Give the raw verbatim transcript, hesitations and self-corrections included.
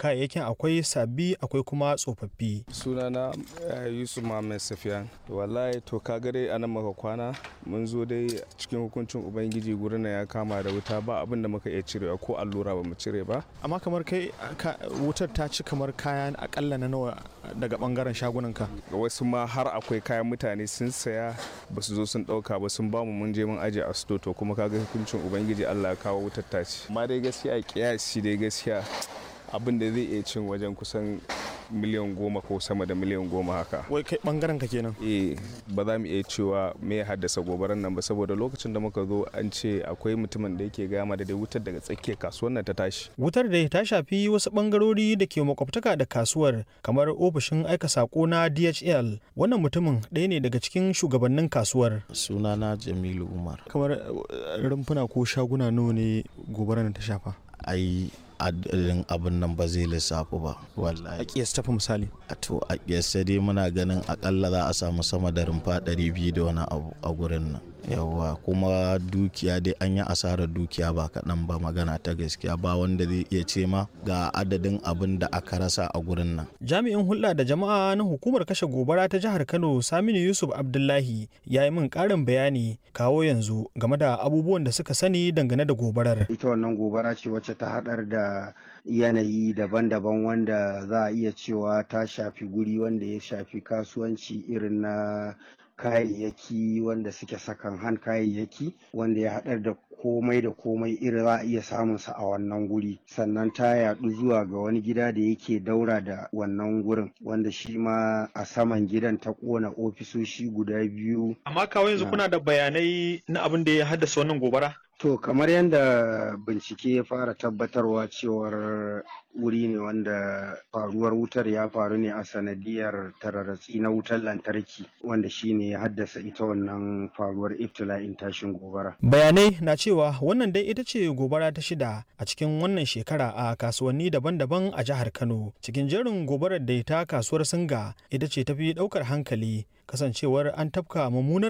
kayayyakin akwai sabbi akwai kuma tsofaffi. Sunana Yusuf Muhammad Safiyan. Wallahi to ka ga dai anan maka kwana mun zo dai cikin hukuncin Ubangiji gurin ya kama da wuta ba abin da muka iya cirewa ko allura ba mu cire ba. Amma kamar kai wutar ta ci kamar kayan akalla na nawa daga bangaren shagunanka? Ga wasu ma har akwai kayan mutane sun saya ba su zo sun dauka ba sun bamu mun je mun aje a sto to kuma kaga hukuncin Ubangiji Allah ya kawo wutar ta ci. Amma dai gaskiya kiyasi dai gaskiya abin da zai iya cin wajen kusan miliyan goma ko sama da miliyan goma haka. Wai kai bangaren ka kenan? Eh ba za mu iya cewa me ya haddasa gobarar nan ba saboda lokacin da muka zo an ce akwai mutumin da yake gama da dai wutar daga tsakiyar kasuwar nan ta tashi. Wutar da ta shafi wasu bangarori da ke makwabtaka da kasuwar kamar ofishin aika sako na D H L. Wannan mutumin ɗaya ne daga cikin shugabannin kasuwar. Sunana Jamilu Umar. Kamar rumfuna ko shaguna nawa ne gobarar ta shafa? Ai adadin abin nan ba zai lissafu ba wallahi. A kiyasta fa misali. To a kiyasta dai muna ganin akalla za a samu sama da rumfa ɗari biyu da wani abu a gurin nan. Yawwa kuma dukiya dai an yi asarar dukiya ba kaɗan ba, magana ta gaskiya ba wanda zai iya ce ma ga adadin abin da aka rasa a gurin nan. Jami'in hulɗa da jama'a na hukumar kashe gobara ta jihar Kano Saminu Yusuf Abdullahi ya yi min ƙarin bayani kawo yanzu game da abubuwan da suka sani dangane da gobarar. Ita wannan gobara ce wacce ta haɗar da yanayi daban-daban wanda za a iya cewa ta shafi guri wanda ya shafi kasuwanci irin na kayayyaki wanda suke sakan han kayayyaki wanda ya haɗar da komai da komai irin za a iya samun sa a wannan guri, sannan ta yaɗu zuwa ga wani gida da yake daura da wannan gurin wanda shi ma a saman gidan ta ƙona ofisoshi guda biyu. Amma kawo yanzu kuna da bayanai na abin da ya haddasa wannan gobara? To kamar yadda bincike ya fara tabbatarwa cewar wuri ne wanda faruwar wutar ya faru ne a sanadiyar tararatsi na wutar lantarki wanda shi ne ya haddasa ita wannan faruwar ibtila'in tashin gobara. Bayanai na cewa wannan dai ita ce gobara ta shida a cikin wannan shekara a kasuwanni daban-daban a jihar Kano. Cikin jerin gobarar da ta kasuwar Singa ita ce tafi ɗaukar hankali kasancewar an tafka mummunar